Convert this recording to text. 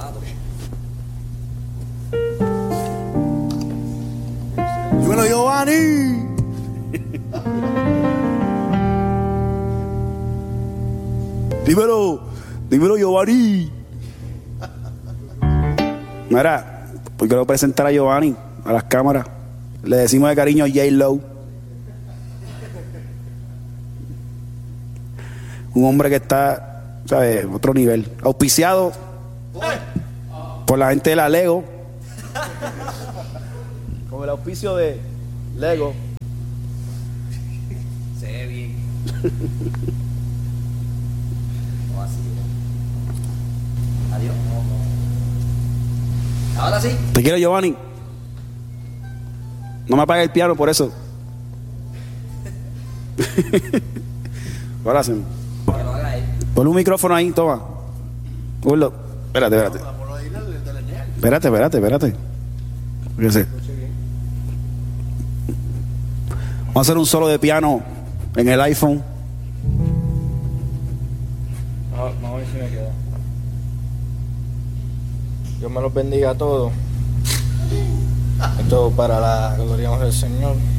Dímelo, Giovanni. Dímelo, Giovanni. Mira, porque quiero presentar a Giovanni a las cámaras. Le decimos de cariño J-Lo. Un hombre que está, ¿sabes?, otro nivel. Auspiciado por la gente de la Lego. Con el auspicio de Lego. Se ve bien. No, así. Adiós. Ahora sí. Te quiero, Giovanni. No me apague el piano por eso. Ahora sí. Que lo haga él. Ponle un micrófono ahí, toma. Ponlo. Espérate. Fíjese. Vamos a hacer un solo de piano en el iPhone. Vamos a ver si me queda. Dios me los bendiga a todos. Esto para la gloria del Señor.